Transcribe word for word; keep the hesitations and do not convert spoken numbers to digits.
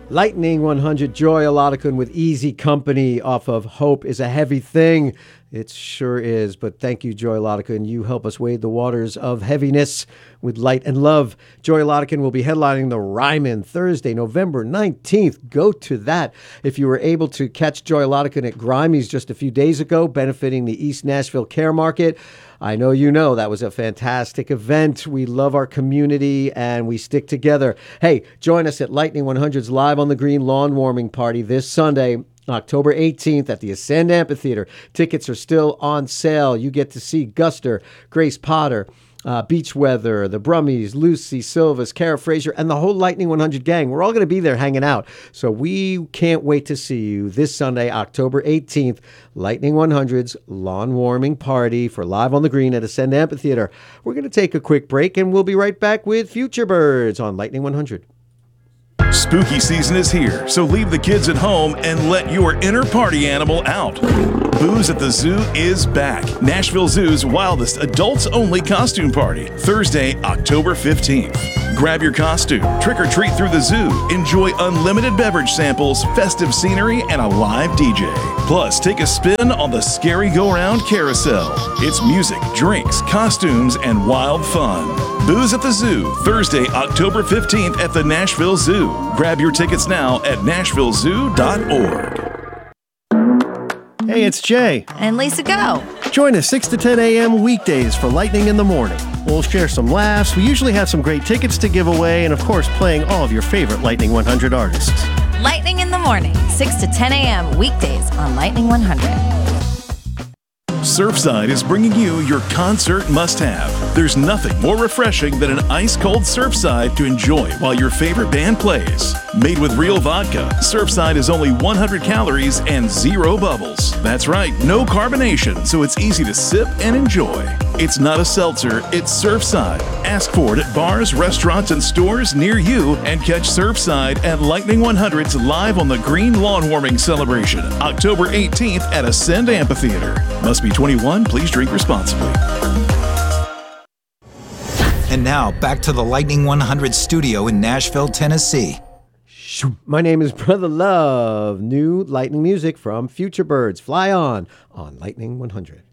Lightning one hundred, Joy Olodokun with Easy Company off of Hope is a Heavy Thing. It sure is, but thank you, Joy Olodokun. You help us wade the waters of heaviness with light and love. Joy Olodokun will be headlining the Ryman Thursday, November nineteenth. Go to that. If you were able to catch Joy Olodokun at Grimey's just a few days ago, benefiting the East Nashville Care Market, I know you know that was a fantastic event. We love our community and we stick together. Hey, join us at Lightning one hundred's Live on the Green lawn warming party this Sunday, October eighteenth at the Ascend Amphitheater. Tickets are still on sale. You get to see Guster, Grace Potter, uh, Beach Weather, the Brummies, Lucy Silvas, Kara Frazier, and the whole Lightning one hundred gang. We're all going to be there hanging out. So we can't wait to see you this Sunday, October eighteenth, Lightning one hundred's lawn warming party for Live on the Green at Ascend Amphitheater. We're going to take a quick break and we'll be right back with Future Birds on Lightning one hundred. Spooky season is here, so leave the kids at home and let your inner party animal out. Booze at the Zoo is back. Nashville Zoo's wildest adults-only costume party, Thursday, October fifteenth. Grab your costume, trick or treat through the zoo, enjoy unlimited beverage samples, festive scenery, and a live D J. Plus, take a spin on the Scary Go Round Carousel. It's music, drinks, costumes, and wild fun. Booze at the Zoo, Thursday, October fifteenth at the Nashville Zoo. Grab your tickets now at nashville zoo dot org. Hey, it's Jay. And Lisa Go. Join us six to ten a.m. weekdays for Lightning in the Morning. We'll share some laughs. We usually have some great tickets to give away, and of course, playing all of your favorite Lightning one hundred artists. Lightning in the Morning, six to ten a.m. weekdays on Lightning one hundred. Surfside is bringing you your concert must-have. There's nothing more refreshing than an ice-cold Surfside to enjoy while your favorite band plays. Made with real vodka, Surfside is only one hundred calories and zero bubbles. That's right, no carbonation, so it's easy to sip and enjoy. It's not a seltzer, it's Surfside. Ask for it at bars, restaurants, and stores near you, and catch Surfside at Lightning one hundred's Live on the Green lawn warming celebration, October eighteenth at Ascend Amphitheater. Must be twenty-one, please drink responsibly. And now, back to the Lightning one hundred studio in Nashville, Tennessee. My name is Brother Love. New Lightning music from Future Birds. Fly on on Lightning one hundred.